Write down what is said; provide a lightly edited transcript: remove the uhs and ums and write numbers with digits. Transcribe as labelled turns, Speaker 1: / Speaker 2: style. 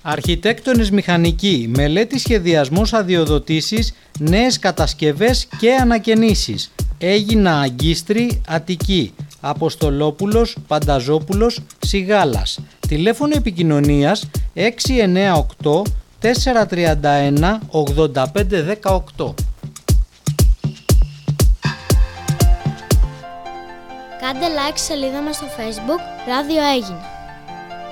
Speaker 1: Αρχιτέκτονες μηχανικοί, μελέτη σχεδιασμός αδειοδοτήσεις, νέες κατασκευές και ανακαινήσεις. Έγινα Αγκίστρη, Αττική. Αποστολόπουλος, Πανταζόπουλος, Σιγάλας. Τηλέφωνο επικοινωνίας 698 431 8518.
Speaker 2: Κάντε like στη σελίδα μας στο Facebook, Ράδιο Έγινε.